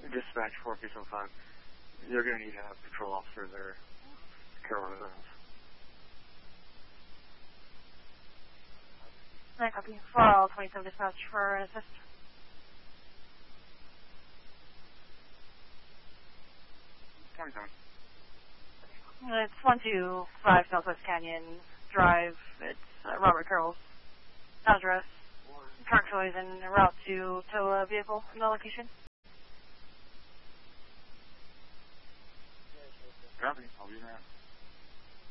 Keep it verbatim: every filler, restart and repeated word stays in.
Dispatch four P seven five. You're going to need a patrol officer there. Carolina Grounds. nine copy. four all twenty-seven dispatch for an assist. twenty-seven. It's one two five Southwest Canyon Drive. It's uh, Robert Carroll's address. Truck noise en route to tow a vehicle from the location. Copy. I'll be there.